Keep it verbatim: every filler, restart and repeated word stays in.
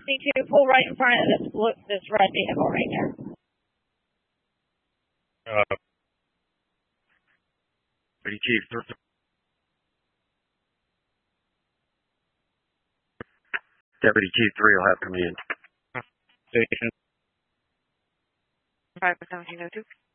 fifty-two, pull right in front of this blue, this red vehicle right there. Uh, Deputy Chief, Deputy Chief three will have command. Station. five seventeen oh two.